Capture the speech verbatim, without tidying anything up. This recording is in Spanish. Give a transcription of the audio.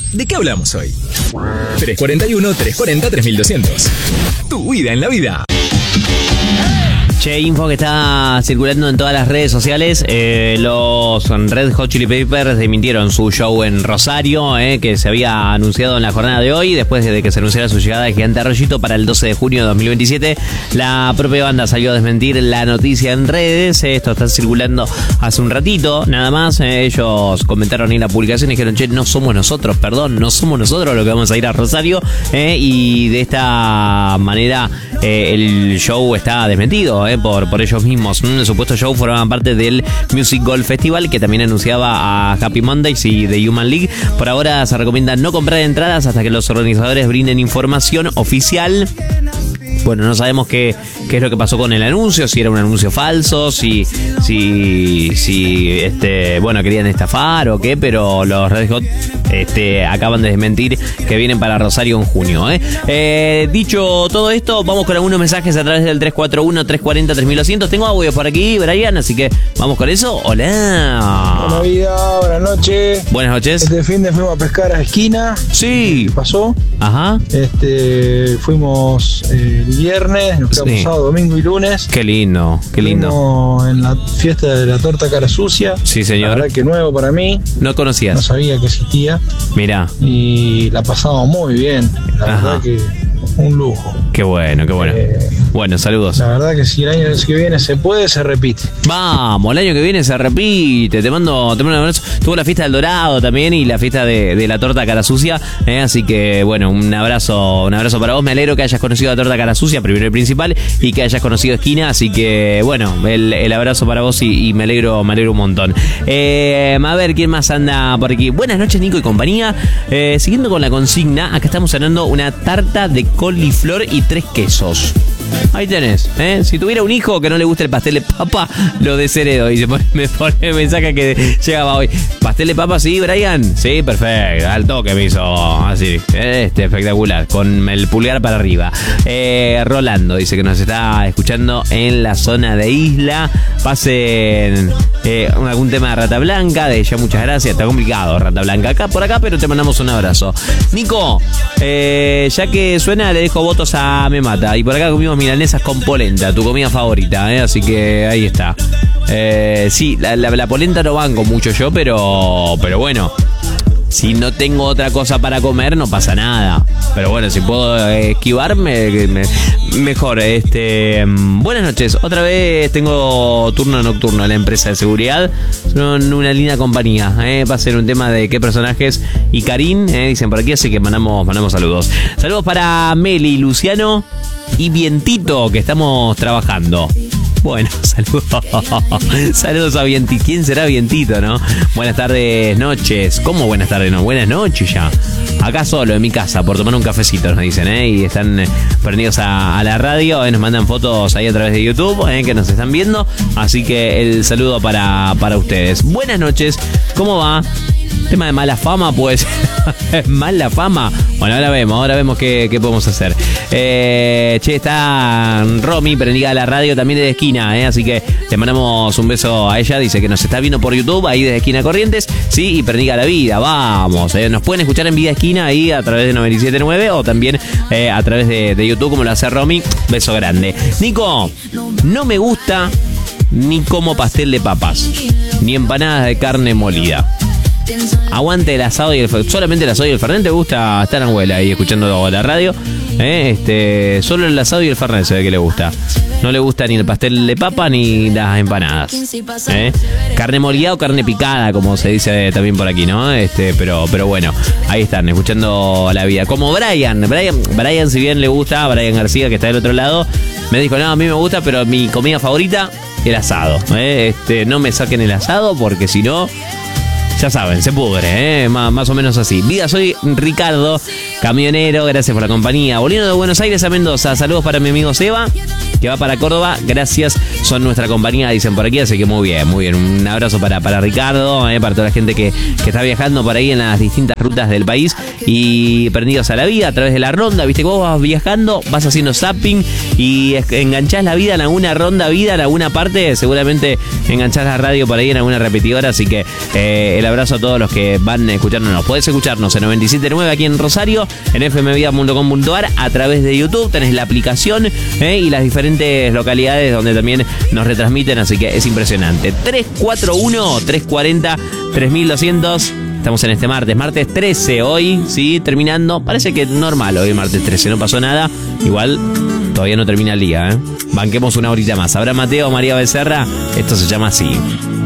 ¿de qué hablamos hoy? tres cuarenta y uno, trescientos cuarenta, tres mil doscientos. Tu vida en la vida. Che, info que está circulando en todas las redes sociales. Eh, los Red Hot Chili Peppers desmintieron su show en Rosario, eh, que se había anunciado en la jornada de hoy, después de que se anunciara su llegada de Gigante Arroyito para el doce de junio de dos mil veintisiete. La propia banda salió a desmentir la noticia en redes. Esto está circulando hace un ratito, nada más. Eh, ellos comentaron en la publicación y dijeron, che, no somos nosotros, perdón, no somos nosotros los que vamos a ir a Rosario. Eh, y de esta manera eh, el show está desmentido. Eh, Por, por ellos mismos. El supuesto show formaban parte del Music Golf Festival, que también anunciaba a Happy Mondays y The Human League. Por ahora se recomienda no comprar entradas hasta que los organizadores brinden información oficial. Bueno, no sabemos qué, qué es lo que pasó con el anuncio, si era un anuncio falso, si, si, si este, bueno, querían estafar o qué, pero los Red Hot este, acaban de desmentir que vienen para Rosario en junio. ¿eh? Eh, dicho todo esto, vamos con algunos mensajes a través del tres cuatro uno, tres cuarenta, tres mil doscientos. Tengo audios por aquí, Brian, así que vamos con eso. Hola. Buenas vida, buenas noches. Buenas noches. Este fin de fuimos a pescar a Esquina. Sí. ¿Qué pasó? Ajá. Este, fuimos eh, el viernes, nos quedamos Sí. sábado, domingo y lunes. Qué lindo, qué lindo. Fuimos en la fiesta de la torta cara sucia. Sí, señor. La verdad que nuevo para mí. No No conocías. sabía que existía. Mirá, Y la pasamos muy bien. La Ajá. verdad que un lujo. qué bueno, qué bueno. Eh, Bueno, saludos. La verdad que si el año que viene se puede, se repite. Vamos, el año que viene se repite. Te mando, te mando un abrazo. Tuvo la fiesta del Dorado también y la fiesta de, de la torta cara sucia. ¿eh? Así que, bueno, un abrazo, un abrazo para vos. Me alegro que hayas conocido la torta cara sucia, primero y principal, y que hayas conocido Esquina. Así que, bueno, el, el abrazo para vos y, y me alegro, me alegro un montón. Eh, a ver, ¿quién más anda por aquí? Buenas noches, Nico y compañía. Eh, siguiendo con la consigna, acá estamos cenando una tarta de coliflor y tres quesos. Ahí tenés, ¿eh? Si tuviera un hijo que no le guste el pastel de papa, lo desheredo. Y se pone, me pone el mensaje que llegaba hoy. ¿Pastel de papa, sí, Brian? Sí, perfecto. Al toque me hizo así. Este, espectacular. Con el pulgar para arriba. Eh, Rolando dice que nos está escuchando en la zona de Isla. Pasen eh, algún tema de Rata Blanca. De ella, muchas gracias. Está complicado, Rata Blanca. Acá por acá, pero te mandamos un abrazo. Nico, eh, ya que suena, le dejo votos a Me Mata. Y por acá comimos milanesas con polenta, tu comida favorita, ¿eh? Así que ahí está. Eh, sí, la, la, la polenta no banco mucho yo, pero, pero bueno, si no tengo otra cosa para comer, no pasa nada. Pero bueno, si puedo esquivarme, me, mejor. Este, buenas noches. Otra vez tengo turno nocturno en la empresa de seguridad. Son una linda compañía. ¿eh? Va a ser un tema de qué personajes y Karim, ¿eh? dicen por aquí, así que mandamos, mandamos saludos. Saludos para Meli, Luciano y Vientito, que estamos trabajando. Bueno, saludos. Saludos a Vientito. ¿Quién será Vientito, no? Buenas tardes, noches. ¿Cómo buenas tardes, no? Buenas noches ya. Acá solo, en mi casa, por tomar un cafecito, nos dicen, ¿eh? Y están prendidos a, a la radio, ¿eh? Nos mandan fotos ahí a través de YouTube, ¿eh? Que nos están viendo. Así que el saludo para, para ustedes. Buenas noches. ¿Cómo va? Tema de mala fama, pues. Mala fama. Bueno, ahora vemos, ahora vemos qué, qué podemos hacer. Eh, che, está Romy, prendida a la radio también desde Esquina, eh, así que le mandamos un beso a ella. Dice que nos está viendo por YouTube, ahí desde Esquina Corrientes. Sí, y prendida la vida, vamos. Eh, nos pueden escuchar en Vida Esquina, ahí a través de noventa y siete punto nueve o también eh, a través de, de YouTube, como lo hace Romy. Beso grande. Nico, no me gusta ni como pastel de papas, ni empanadas de carne molida. Aguante el asado y el fernet. Solamente el asado y el fernet. ¿Te gusta estar en abuela ahí escuchando la radio? ¿Eh? Este, solo el asado y el fernet se ve que le gusta. No le gusta ni el pastel de papa ni las empanadas. ¿Eh? Carne molida o carne picada, como se dice también por aquí, ¿no? Este, pero, pero bueno, ahí están, escuchando la vida. Como Brian, Brian, Brian, si bien le gusta, Brian García, que está del otro lado, me dijo, no, a mí me gusta, pero mi comida favorita, el asado. ¿Eh? Este, no me saquen el asado porque si no, ya saben, se pudre, ¿eh? Más, más o menos así. Vida, soy Ricardo, camionero, gracias por la compañía. Volviendo de Buenos Aires a Mendoza, saludos para mi amigo Seba, que va para Córdoba, gracias, son nuestra compañía, dicen por aquí, así que muy bien, muy bien. Un abrazo para, para Ricardo, ¿eh? Para toda la gente que, que está viajando por ahí en las distintas rutas del país y prendidos a la vida a través de la ronda. Viste que vos vas viajando, vas haciendo zapping y enganchás la vida en alguna ronda vida, en alguna parte, seguramente enganchás la radio por ahí en alguna repetidora, así que eh, el abrazo a todos los que van escuchándonos. Podés escucharnos en noventa y siete punto nueve aquí en Rosario, en f m vida punto com punto a r, a través de YouTube. Tenés la aplicación eh, y las diferentes localidades donde también nos retransmiten, así que es impresionante. tres cuatro uno, tres cuatro cero, tres mil doscientos. Estamos en este martes, martes trece hoy, ¿sí? Terminando. Parece que normal hoy, martes trece, no pasó nada. Igual todavía no termina el día, ¿eh? Banquemos una horita más. Habrá Mateo, María Becerra. Esto se llama así.